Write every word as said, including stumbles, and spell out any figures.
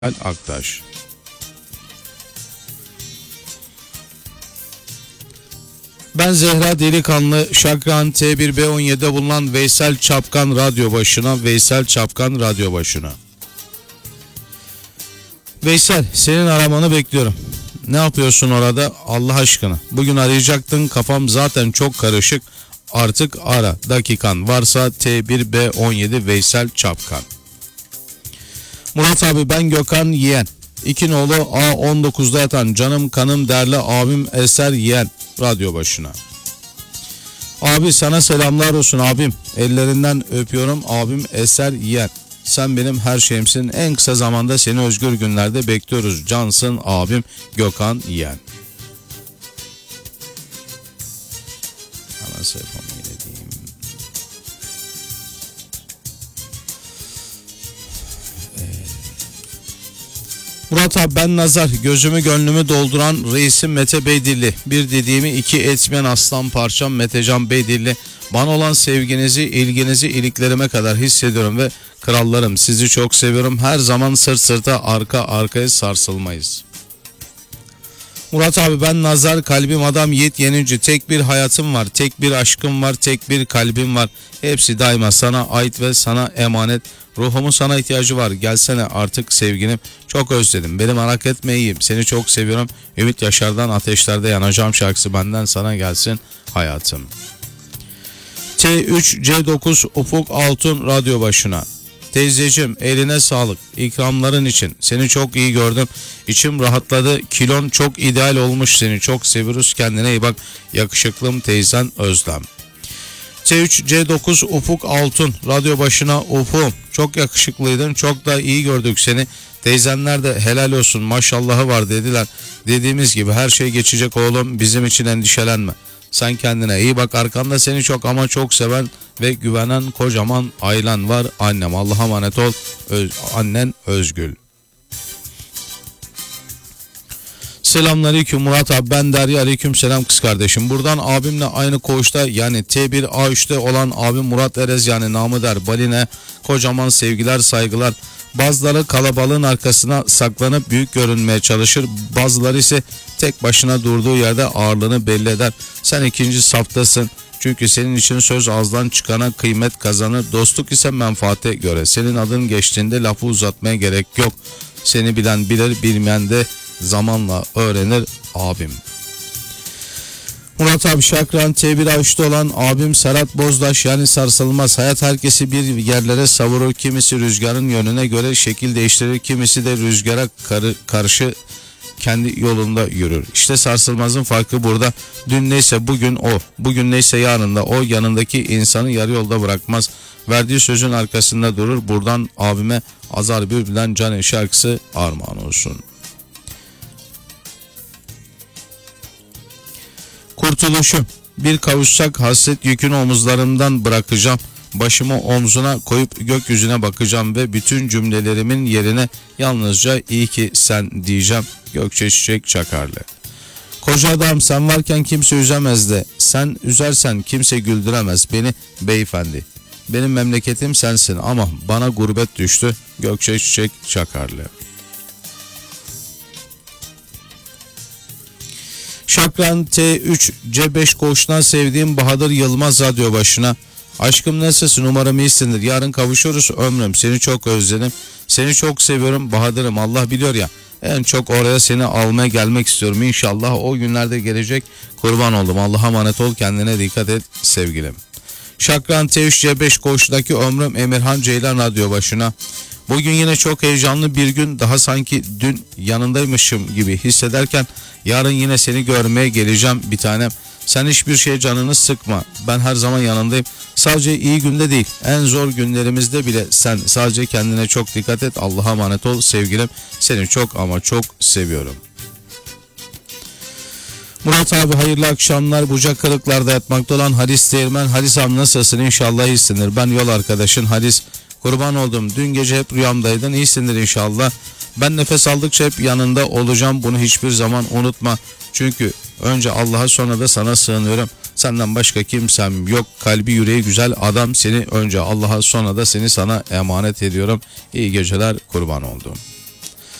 Aktaş. Ben Zehra Delikanlı, Şakran T bir B on yedi'de bulunan Veysel Çapkan radyo başına, Veysel Çapkan radyo başına. Veysel, senin aramanı bekliyorum. Ne yapıyorsun orada Allah aşkına? Bugün arayacaktın, kafam zaten çok karışık. Artık ara, dakikan varsa T bir B on yedi Veysel Çapkan. Murat abi, ben Gökhan Yeğen. İki nolu A on dokuz'da yatan canım kanım değerli abim Eser Yeğen radyo başına. Abi sana selamlar olsun abim. Ellerinden öpüyorum abim Eser Yeğen. Sen benim her şeyimsin. En kısa zamanda seni özgür günlerde bekliyoruz. Cansın abim Gökhan Yeğen. Hemen sayfamı ileteyim. Murat abi, ben Nazar, gözümü gönlümü dolduran reisim Mete Beydilli. Bir dediğimi iki etmeyen aslan parçam Metecan Beydilli. Bana olan sevginizi, ilginizi iliklerime kadar hissediyorum ve krallarım, sizi çok seviyorum. Her zaman sırt sırta, arka arkaya sarsılmayız. Murat abi, ben Nazar, kalbim adam Yiğit Yenici. Tek bir hayatım var, tek bir aşkım var, tek bir kalbim var. Hepsi daima sana ait ve sana emanet. Ruhumun sana ihtiyacı var. Gelsene artık sevgilim. Çok özledim. Beni merak etme, iyiyim. Seni çok seviyorum. Ümit Yaşar'dan Ateşlerde Yanacağım şarkısı benden sana gelsin hayatım. T üç C dokuz Ufuk Altun radyo başına. Teyzeciğim, eline sağlık. İkramların için. Seni çok iyi gördüm. İçim rahatladı. Kilon çok ideal olmuş. Seni çok seviyoruz. Kendine iyi bak. Yakışıklım teyzen Özlem. T üç C dokuz Ufuk Altun radyo başına. Ufuk, çok yakışıklıydın, çok da iyi gördük seni. Teyzenler de helal olsun, maşallahı var dediler. Dediğimiz gibi her şey geçecek oğlum, bizim için endişelenme. Sen kendine iyi bak, arkanda seni çok ama çok seven ve güvenen kocaman ailen var. Annem, Allah'a emanet ol. Öz, annen Özgül. Selamünaleyküm Murat abi, ben Derya, aleyküm selam kız kardeşim. Buradan abimle aynı koğuşta, yani T bir A üç'te olan abim Murat Erez, yani namı der Baline, kocaman sevgiler saygılar. Bazıları kalabalığın arkasına saklanıp büyük görünmeye çalışır, bazıları ise tek başına durduğu yerde ağırlığını belli eder. Sen ikinci saftasın, çünkü senin için söz ağızdan çıkana kıymet kazanır, dostluk ise menfaate göre. Senin adın geçtiğinde lafı uzatmaya gerek yok. Seni bilen bilir, bilmeyen de zamanla öğrenir abim. Murat abi, Şakran T bir A üç'te olan abim Serhat Bozdaş, yani sarsılmaz. Hayat herkesi bir yerlere savurur. Kimisi rüzgarın yönüne göre şekil değiştirir. Kimisi de rüzgara karı, karşı kendi yolunda yürür. İşte sarsılmazın farkı burada. Dün neyse bugün o. Bugün neyse yarın da o. Yanındaki insanı yarı yolda bırakmaz. Verdiği sözün arkasında durur. Buradan abime Azar Bülbül'den Cane şarkısı armağan olsun. Kurtuluşum, bir kavuşsak hasret yükünü omuzlarımdan bırakacağım. Başımı omzuna koyup gökyüzüne bakacağım ve bütün cümlelerimin yerine yalnızca iyi ki sen diyeceğim. Gökçe Çiçek Çakarlı. Koca adam, sen varken kimse üzemez de sen üzersen kimse güldüremez beni beyefendi. Benim memleketim sensin ama bana gurbet düştü. Gökçe Çiçek Çakarlı. Şakran T üç C beş koğuşundan sevdiğim Bahadır Yılmaz radyo başına. Aşkım nasılsın, umarım iyisindir. Yarın kavuşuruz ömrüm, seni çok özledim. Seni çok seviyorum Bahadır'ım, Allah biliyor ya. En çok oraya seni almaya gelmek istiyorum. İnşallah o günlerde gelecek, kurban oldum. Allah'a emanet ol, kendine dikkat et sevgilim. Şakran T üç C beş koğuşundaki ömrüm Emirhan Ceylan radyo başına. Bugün yine çok heyecanlı bir gün, daha sanki dün yanındaymışım gibi hissederken yarın yine seni görmeye geleceğim bir tanem. Sen hiçbir şeye canını sıkma, ben her zaman yanındayım. Sadece iyi günde değil, en zor günlerimizde bile sen sadece kendine çok dikkat et. Allah'a emanet ol sevgilim, seni çok ama çok seviyorum. Murat abi, hayırlı akşamlar. Bucak Kırıklar'da yatmakta olan Halis Değirmen. Halis abi, nasılsın? İnşallah iyisindir. Ben yol arkadaşın Halis. Kurban oldum. Dün gece hep rüyamdaydın. İyisindir inşallah. Ben nefes aldıkça hep yanında olacağım. Bunu hiçbir zaman unutma. Çünkü önce Allah'a, sonra da sana sığınıyorum. Senden başka kimsem yok. Kalbi yüreği güzel adam. Seni önce Allah'a, sonra da seni sana emanet ediyorum. İyi geceler, kurban oldum.